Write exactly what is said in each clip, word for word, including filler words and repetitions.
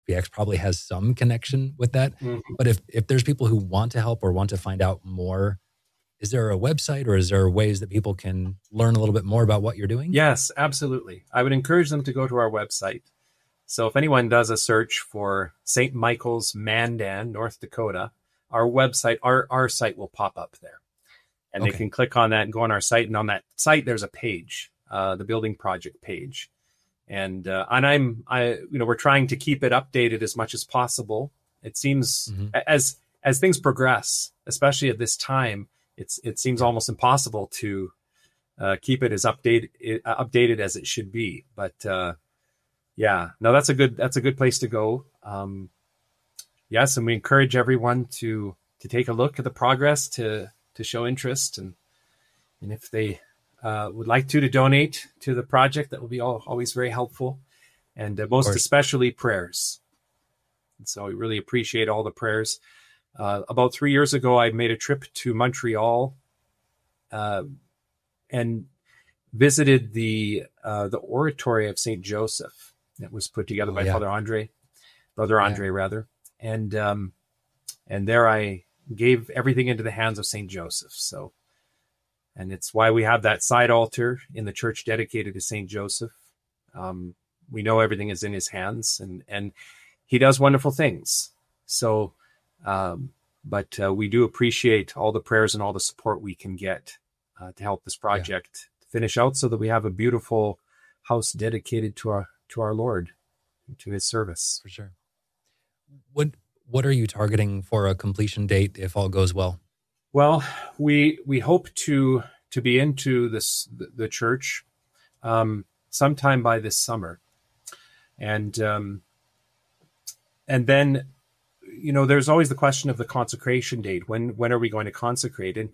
P X probably has some connection with that. Mm-hmm. But if, if there's people who want to help or want to find out more, is there a website or is there ways that people can learn a little bit more about what you're doing? Yes, absolutely. I would encourage them to go to our website. So if anyone does a search for Saint Michael's Mandan, North Dakota, our website, our, our site will pop up there. And okay. They can click on that and go on our site. And on that site, there's a page, uh, the building project page. And uh, and I'm, I you know, we're trying to keep it updated as much as possible. It seems mm-hmm. as as things progress, especially at this time, it's it seems almost impossible to uh, keep it as updated updated as it should be. But uh, yeah, no, that's a good that's a good place to go. Um, yes, and we encourage everyone to to take a look at the progress, to to show interest, and and if they uh, would like to to donate to the project, that will be all, always very helpful, and uh, most especially prayers. And so we really appreciate all the prayers. Uh, about three years ago, I made a trip to Montreal uh, and visited the uh, the oratory of Saint Joseph that was put together oh, by yeah. Father Andre, Brother Andre yeah. rather, and um, and there I gave everything into the hands of Saint Joseph. So, and it's why we have that side altar in the church dedicated to Saint Joseph. Um, we know everything is in his hands, and and he does wonderful things. So. Um, but uh, we do appreciate all the prayers and all the support we can get uh, to help this project yeah. finish out, so that we have a beautiful house dedicated to our to our Lord, to his service. For sure. What what are you targeting for a completion date if all goes well? Well, we we hope to to be into this the, the church um, sometime by this summer, and um, and then. You know, there's always the question of the consecration date. When when are we going to consecrate? And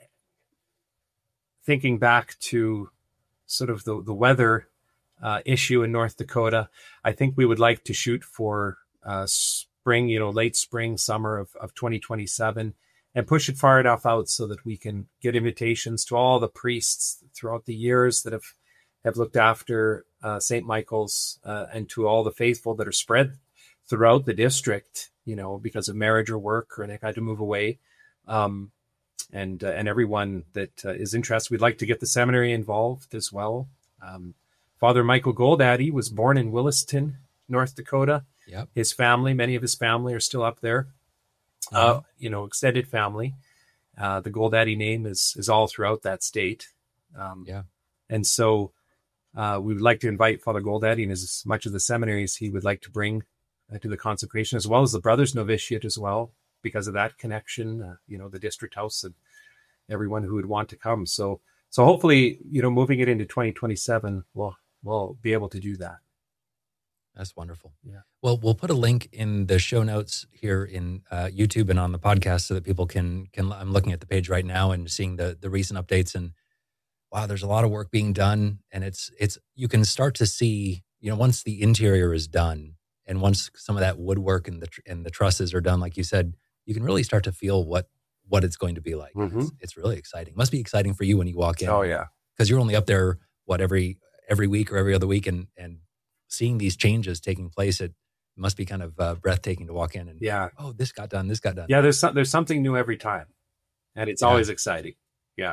thinking back to sort of the, the weather uh, issue in North Dakota, I think we would like to shoot for uh, spring, you know, late spring, summer of, of twenty twenty-seven, and push it far enough out so that we can get invitations to all the priests throughout the years that have, have looked after uh, Saint Michael's uh, and to all the faithful that are spread throughout the district, you know, because of marriage or work, or they had to move away. Um, and, uh, and everyone that uh, is interested, we'd like to get the seminary involved as well. Um, Father Michael Goldaddy was born in Williston, North Dakota. Yep. His family, many of his family are still up there. Uh-huh. Uh, you know, extended family. Uh, the Goldaddy name is, is all throughout that state. Um, yeah. And so uh, we would like to invite Father Goldaddy, and as much of the seminaries he would like to bring to the consecration, as well as the brothers novitiate as well, because of that connection, uh, you know, the district house and everyone who would want to come. So, so hopefully, you know, moving it into twenty twenty-seven, we'll, we'll be able to do that. That's wonderful. Yeah. Well, we'll put a link in the show notes here in uh, YouTube and on the podcast so that people can, can, I'm looking at the page right now and seeing the, the recent updates, and wow, there's a lot of work being done, and it's, it's, you can start to see, you know, once the interior is done, and once some of that woodwork and the and the trusses are done, like you said, you can really start to feel what what it's going to be like. Mm-hmm. It's, it's really exciting. It must be exciting for you when you walk in. Oh yeah, because you're only up there what every every week or every other week, and and seeing these changes taking place, it must be kind of uh, breathtaking to walk in and yeah. Oh, this got done. This got done. Yeah, there's some, there's something new every time, and it's yeah. always exciting. Yeah,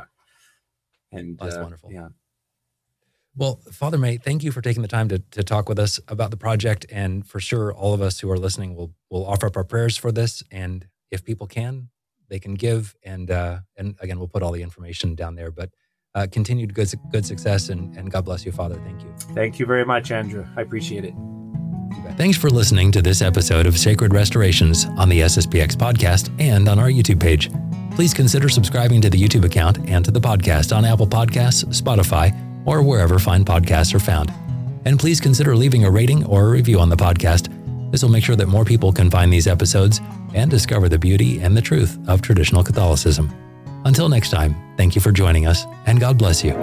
and that's uh, wonderful. Yeah. Well, Father May, thank you for taking the time to to talk with us about the project. And for sure, all of us who are listening will will offer up our prayers for this. And if people can, they can give. And uh, and again, we'll put all the information down there. But uh, continued good good success, and, and God bless you, Father. Thank you. Thank you very much, Andrew. I appreciate it. Thanks for listening to this episode of Sacred Restorations on the S S P X podcast and on our YouTube page. Please consider subscribing to the YouTube account and to the podcast on Apple Podcasts, Spotify, or wherever fine podcasts are found. And please consider leaving a rating or a review on the podcast. This will make sure that more people can find these episodes and discover the beauty and the truth of traditional Catholicism. Until next time, thank you for joining us, and God bless you.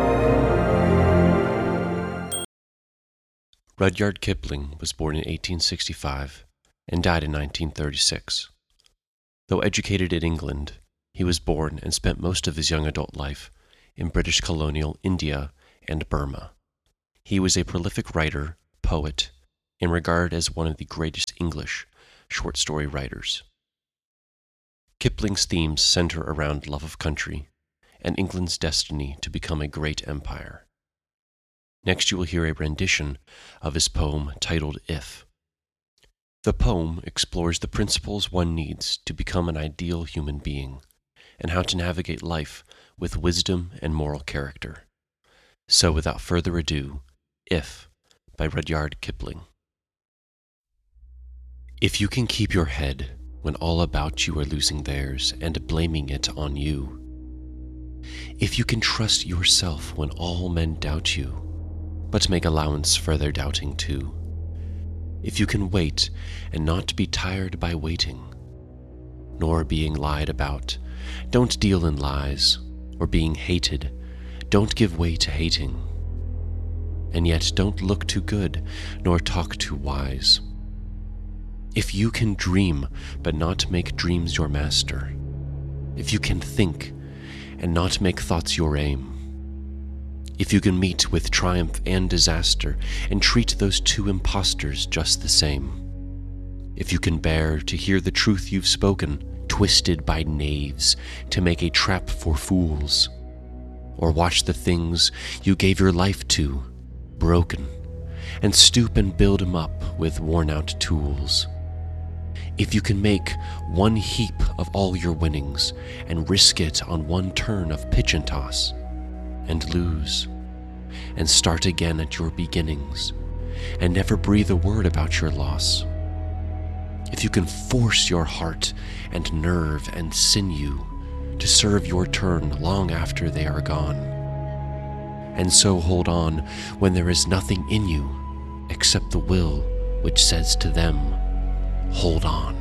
Rudyard Kipling was born in eighteen sixty-five and died in nineteen thirty-six. Though educated in England, he was born and spent most of his young adult life in British colonial India and Burma. He was a prolific writer, poet, and regarded as one of the greatest English short story writers. Kipling's themes center around love of country and England's destiny to become a great empire. Next you will hear a rendition of his poem titled If. The poem explores the principles one needs to become an ideal human being, and how to navigate life with wisdom and moral character. So without further ado, If, by Rudyard Kipling. If you can keep your head when all about you are losing theirs and blaming it on you, if you can trust yourself when all men doubt you, but make allowance for their doubting too, if you can wait and not be tired by waiting, nor being lied about, don't deal in lies, or being hated, don't give way to hating, and yet don't look too good, nor talk too wise. If you can dream, but not make dreams your master, if you can think, and not make thoughts your aim, if you can meet with triumph and disaster, and treat those two impostors just the same, if you can bear to hear the truth you've spoken, twisted by knaves to make a trap for fools, or watch the things you gave your life to broken, and stoop and build 'em up with worn-out tools, if you can make one heap of all your winnings and risk it on one turn of pitch and toss, and lose, and start again at your beginnings, and never breathe a word about your loss, if you can force your heart and nerve and sinew to serve your turn long after they are gone, and so hold on when there is nothing in you except the will which says to them, hold on.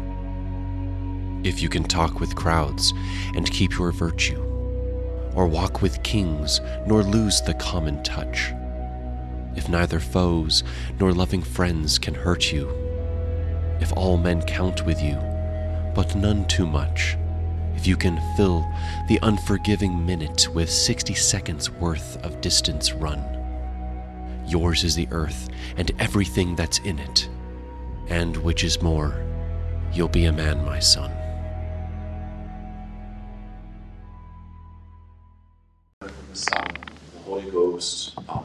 If you can talk with crowds and keep your virtue, or walk with kings nor lose the common touch, if neither foes nor loving friends can hurt you, if all men count with you, but none too much, if you can fill the unforgiving minute with sixty seconds worth of distance run, yours is the earth and everything that's in it, and which is more, you'll be a man, my son. The Son, the Holy Ghost. Amen.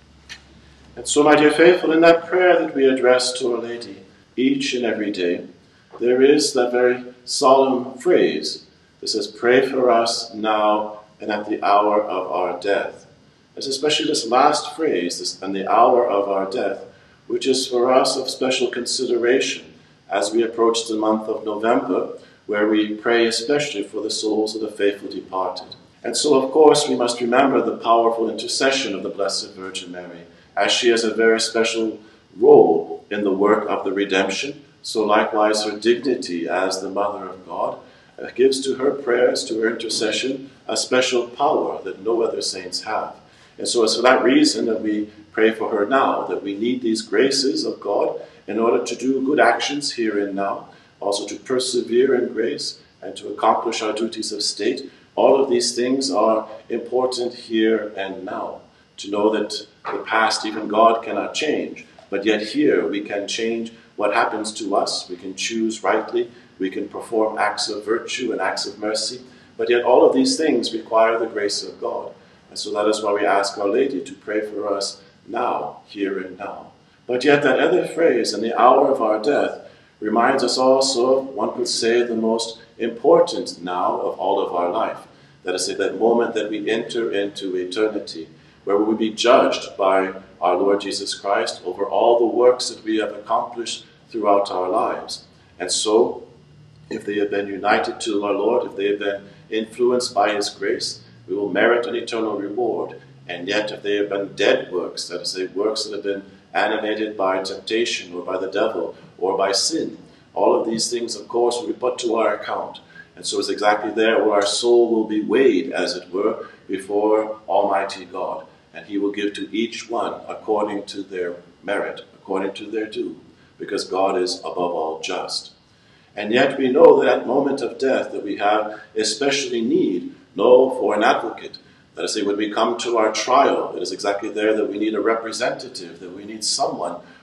And so, my dear faithful, in that prayer that we address to Our Lady each and every day, there is that very solemn phrase that says, pray for us now and at the hour of our death. It's especially this last phrase, this, and the hour of our death, which is for us of special consideration as we approach the month of November, where we pray especially for the souls of the faithful departed. And so, of course, we must remember the powerful intercession of the Blessed Virgin Mary, as she has a very special role in the work of the redemption. So likewise her dignity as the Mother of God uh, gives to her prayers, to her intercession, a special power that no other saints have. And so it's for that reason that we pray for her now, that we need these graces of God in order to do good actions here and now, also to persevere in grace and to accomplish our duties of state. All of these things are important here and now, to know that the past, even God cannot change, but yet here we can change what happens to us. We can choose rightly, we can perform acts of virtue and acts of mercy, but yet all of these things require the grace of God. And so that is why we ask Our Lady to pray for us now, here and now. But yet that other phrase, in the hour of our death, reminds us also, one could say, the most important now of all of our life. That is, that moment that we enter into eternity, where we will be judged by our Lord Jesus Christ over all the works that we have accomplished throughout our lives. And so, if they have been united to our Lord, if they have been influenced by His grace, we will merit an eternal reward. And yet, if they have been dead works, that is, say, works that have been animated by temptation or by the devil or by sin, all of these things, of course, will be put to our account. And so it's exactly there where our soul will be weighed, as it were, before Almighty God. And He will give to each one according to their merit, according to their due, because God is above all just. And yet we know that at moment of death that we have especially need, no, for an advocate. That is, say, when we come to our trial, it is exactly there that we need a representative, that we need someone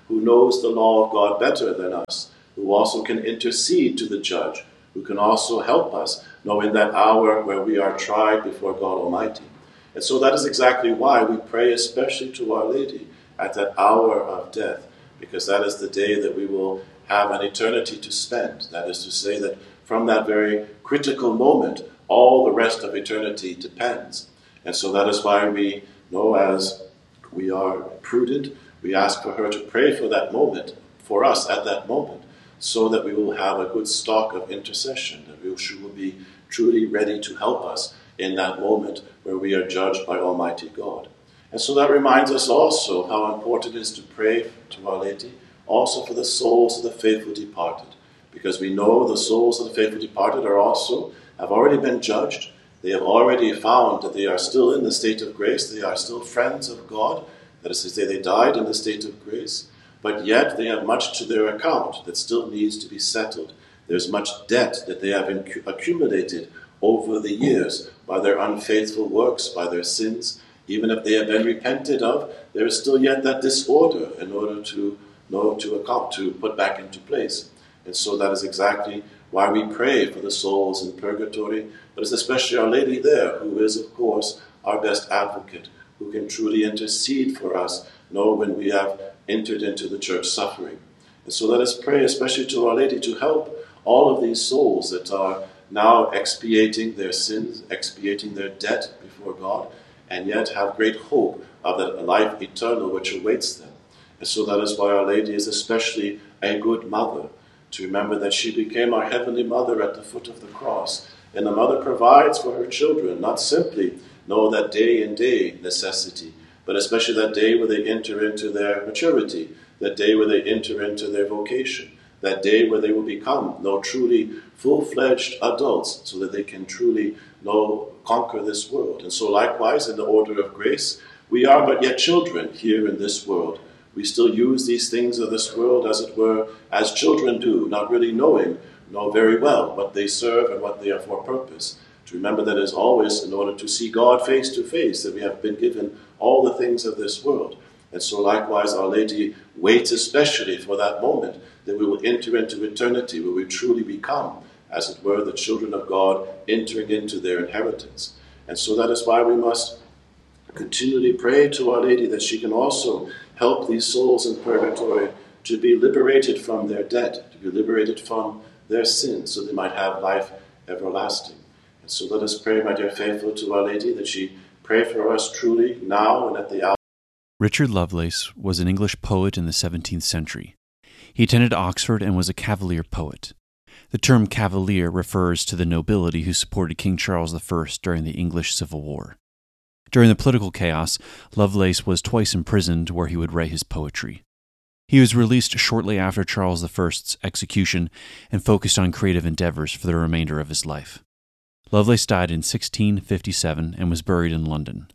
who knows the law of God better than us, who also can intercede to the judge, who can also help us know in that hour where we are tried before God Almighty. And so that is exactly why we pray especially to Our Lady at that hour of death, because that is the day that we will have an eternity to spend. That is to say that from that very critical moment, all the rest of eternity depends. And so that is why we know, as we are prudent, we ask for her to pray for that moment, for us at that moment, so that we will have a good stock of intercession, that we, she will be truly ready to help us in that moment where we are judged by Almighty God. And so that reminds us also how important it is to pray to Our Lady, also for the souls of the faithful departed, because we know the souls of the faithful departed are also, have already been judged. They have already found that they are still in the state of grace, they are still friends of God, that is to say they died in the state of grace, but yet they have much to their account that still needs to be settled. There's much debt that they have inc- accumulated over the years by their unfaithful works, by their sins. Even if they have been repented of, there is still yet that disorder in order to know to account, to put back into place. And so that is exactly why we pray for the souls in purgatory, but it's especially Our Lady there, who is, of course, our best advocate, who can truly intercede for us, know when we have entered into the church suffering. And so let us pray especially to Our Lady to help all of these souls that are now expiating their sins, expiating their debt before God, and yet have great hope of that life eternal which awaits them. And so that is why Our Lady is especially a good mother, to remember that she became our Heavenly Mother at the foot of the cross. And the mother provides for her children, not simply know that day in day necessity, but especially that day where they enter into their maturity, that day where they enter into their vocation, that day where they will become no truly full-fledged adults, so that they can truly know, conquer this world. And so likewise, in the order of grace, we are but yet children here in this world. We still use these things of this world, as it were, as children do, not really knowing, know very well what they serve and what they are for purpose. To remember that it is always in order to see God face to face that we have been given all the things of this world. And so likewise, Our Lady waits especially for that moment that we will enter into eternity, where we truly become, as it were, the children of God entering into their inheritance. And so that is why we must continually pray to Our Lady that she can also help these souls in purgatory to be liberated from their debt, to be liberated from their sins, so they might have life everlasting. And so let us pray, my dear faithful, to Our Lady, that she pray for us truly now and at the hour. Richard Lovelace was an English poet in the seventeenth century. He attended Oxford and was a Cavalier poet. The term Cavalier refers to the nobility who supported King Charles the First during the English Civil War. During the political chaos, Lovelace was twice imprisoned where he would write his poetry. He was released shortly after Charles the First's execution and focused on creative endeavors for the remainder of his life. Lovelace died in sixteen fifty-seven and was buried in London.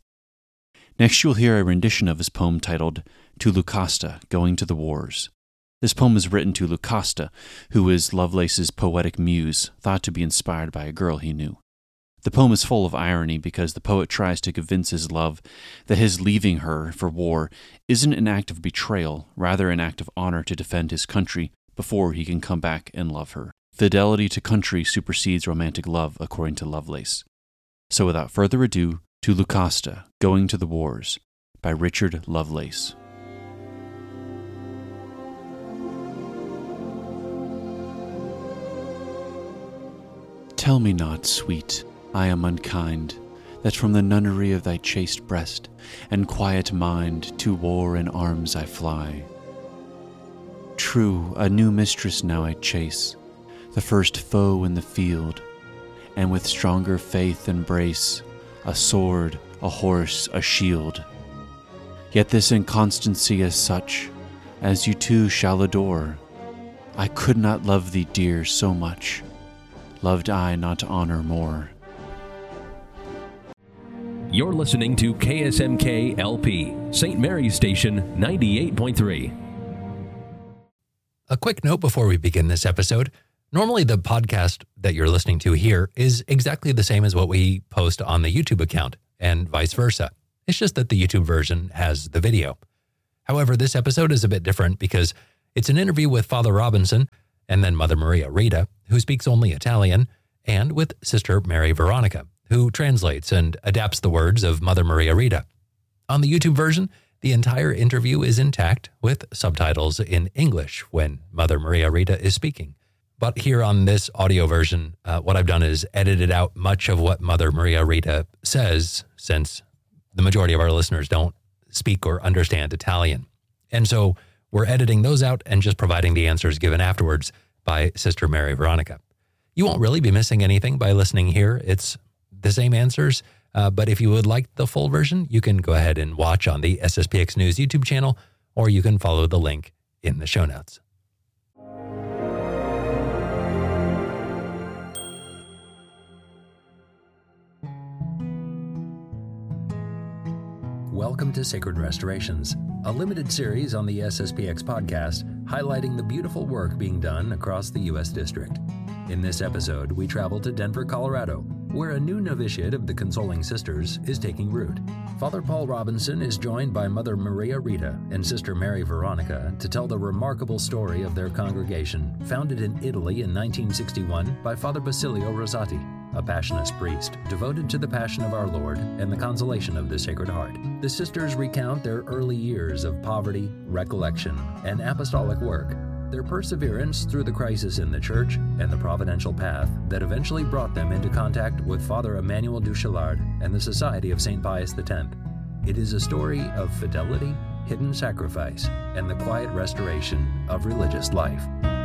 Next you will hear a rendition of his poem titled To Lucasta, Going to the Wars. This poem is written to Lucasta, who is Lovelace's poetic muse, thought to be inspired by a girl he knew. The poem is full of irony because the poet tries to convince his love that his leaving her for war isn't an act of betrayal, rather an act of honor to defend his country before he can come back and love her. Fidelity to country supersedes romantic love, according to Lovelace. So without further ado, To Lucasta, Going to the Wars, by Richard Lovelace. Tell me not, sweet, I am unkind, that from the nunnery of thy chaste breast and quiet mind to war and arms I fly. True, a new mistress now I chase, the first foe in the field, and with stronger faith embrace a sword, a horse, a shield. Yet this inconstancy is such, as you too shall adore. I could not love thee, dear, so much, loved I not honor more. You're listening to K S M K L P, Saint Mary's Station ninety-eight point three. A quick note before we begin this episode. Normally the podcast that you're listening to here is exactly the same as what we post on the YouTube account, and vice versa. It's just that the YouTube version has the video. However, this episode is a bit different because it's an interview with Father Robinson and then Mother Maria Rita, who speaks only Italian, and with Sister Mary Veronica, who translates and adapts the words of Mother Maria Rita. On the YouTube version, the entire interview is intact with subtitles in English when Mother Maria Rita is speaking. But here on this audio version, uh, what I've done is edited out much of what Mother Maria Rita says, since the majority of our listeners don't speak or understand Italian. And so we're editing those out and just providing the answers given afterwards by Sister Mary Veronica. You won't really be missing anything by listening here. It's the same answers, uh, but if you would like the full version, you can go ahead and watch on the S S P X News YouTube channel, or you can follow the link in the show notes. Welcome to Sacred Restorations, a limited series on the S S P X podcast highlighting the beautiful work being done across the U S District. In this episode, we travel to Denver, Colorado, where a new novitiate of the Consoling Sisters is taking root. Father Paul Robinson is joined by Mother Maria Rita and Sister Mary Veronica to tell the remarkable story of their congregation, founded in Italy in nineteen sixty-one by Father Basilio Rosati, a Passionist priest devoted to the Passion of our Lord and the consolation of the Sacred Heart. The sisters recount their early years of poverty, recollection, and apostolic work, their perseverance through the crisis in the Church, and the providential path that eventually brought them into contact with Father Emmanuel du Chillard and the Society of Saint Pius the Tenth. It is a story of fidelity, hidden sacrifice, and the quiet restoration of religious life.